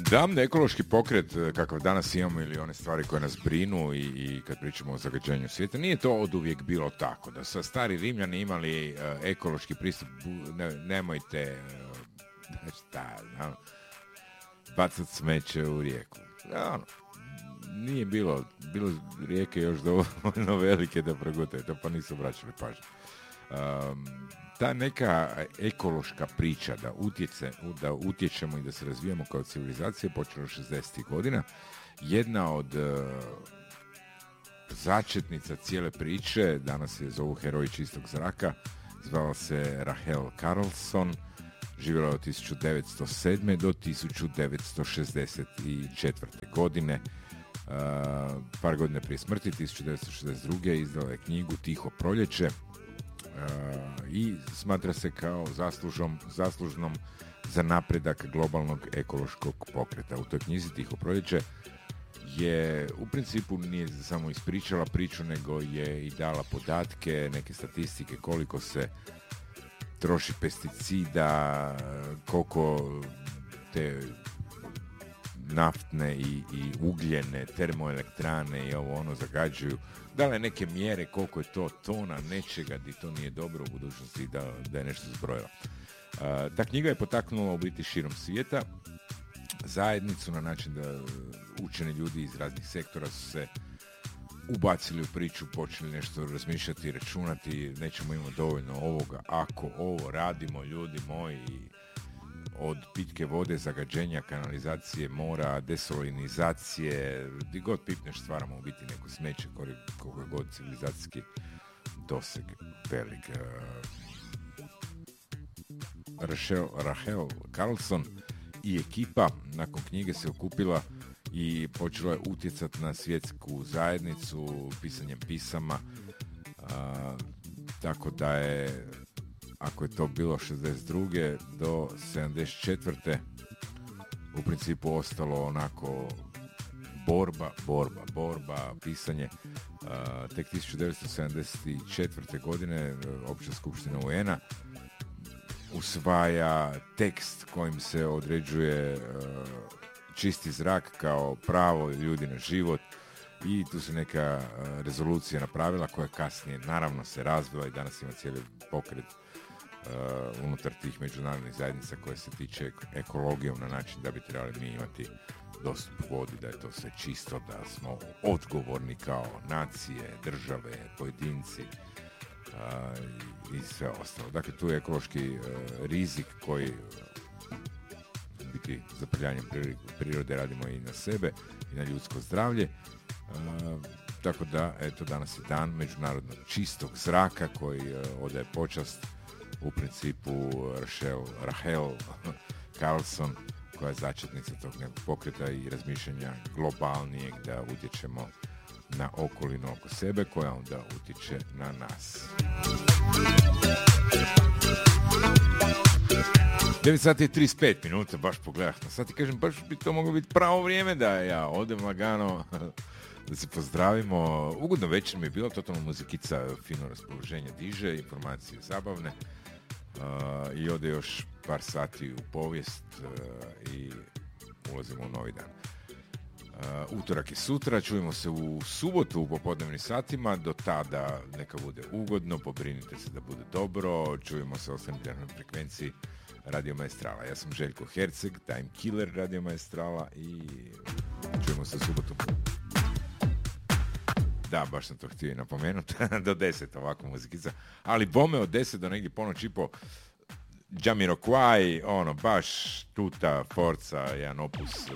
Da, ekološki pokret kakav danas imamo ili one stvari koje nas brinu i kad pričamo o zagađenju svijeta, nije to oduvijek bilo tako. Da su stari Rimljani imali ekološki pristup, nemojte bacati smeće u rijeku. Nije bilo rijeke još dovoljno velike da progutaju to, pa nisu obraćali pažnju. Ta neka ekološka priča da utječemo i da se razvijamo kao civilizacija počela od 60. godina. Jedna od začetnica cijele priče, danas je zovu heroji čistog zraka, zvala se Rahel Carlson, živjela od 1907. do 1964. godine. Par godine prije smrti, 1962. izdala je knjigu Tiho proljeće, i smatra se kao zaslužnom za napredak globalnog ekološkog pokreta. U toj knjizi Tiho proljeće je u principu nije samo ispričala priču, nego je i dala podatke, neke statistike koliko se troši pesticida, koliko te naftne i ugljene termoelektrane i ono zagađuju. Dala je neke mjere koliko je to tona nečega di to nije dobro u budućnosti da je nešto zbrojila. Ta knjiga je potaknula u biti širom svijeta zajednicu na način da učeni ljudi iz raznih sektora su se ubacili u priču, počeli nešto razmišljati, računati, nećemo imati dovoljno ovoga ako ovo radimo, ljudi moji, od pitke vode, zagađenja, kanalizacije, mora, desolinizacije, gdje god pipneš stvaramo u biti neko smeće, koliko god civilizacijski doseg velik. Rahel Carlson i ekipa nakon knjige se okupila i počela je utjecati na svjetsku zajednicu pisanjem pisama, tako da je, ako je to bilo 62. do 74. u principu ostalo onako borba, pisanje. Tek 1974. godine Opća skupština UN-a usvaja tekst kojim se određuje čisti zrak kao pravo ljudi na život, i tu se neka rezolucija napravila koja kasnije naravno se razvila i danas ima cijeli pokret unutar tih međunarodnih zajednica koje se tiče ekologijom na način da bi trebali mi imati dostup vodi, da je to sve čisto, da smo odgovorni kao nacije, države, pojedinci i sve ostalo. Dakle, tu je ekološki rizik koji biti zaprljanjem prirode radimo i na sebe i na ljudsko zdravlje. Tako da, eto, danas je dan međunarodnog čistog zraka koji odaje počast u principu Rahel Carlson, koja je začetnica tog nekog pokreta i razmišljanja globalnijeg da utječemo na okolinu oko sebe, koja onda utječe na nas. 9 sati i 35 minuta, baš pogledah na sat i kažem, baš bi to moglo biti pravo vrijeme da ja odem lagano, da se pozdravimo. Ugodno večer mi je bilo, totalno muzikica, fino raspoloženje diže, informacije zabavne, i ode još par sati u povijest i ulazimo u novi dan. Utorak je sutra, čujemo se u subotu u popodnevnim satima, do tada neka bude ugodno, pobrinite se da bude dobro, čujemo se o srednjoj frekvenciji Radio Maestrala. Ja sam Željko Herceg, time killer Radio Maestrala, i čujemo se u subotu. Da, baš sam to htio i napomenuti, do 10 ovako muzikica, ali bome od 10 do negdje ponoć i po Jamiroquai, baš tuta, forca, jedan opus